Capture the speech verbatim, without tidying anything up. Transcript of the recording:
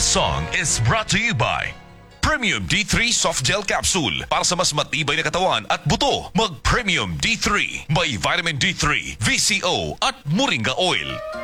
This song is brought to you by Premium D three Soft Gel Capsule. Para sa mas matibay na katawan at buto, mag Premium D three. May vitamin D three, V C O at Moringa Oil.